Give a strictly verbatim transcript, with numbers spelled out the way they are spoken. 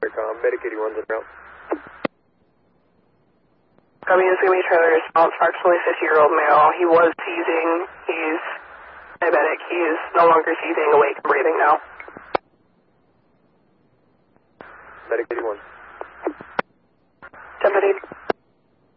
Um, Medic eighty-one's en route. W is going to be trailer response, approximately fifty-year-old male. He was seizing. He's diabetic. He is no longer seizing, awake and breathing now. Medic eighty-one. Deputy.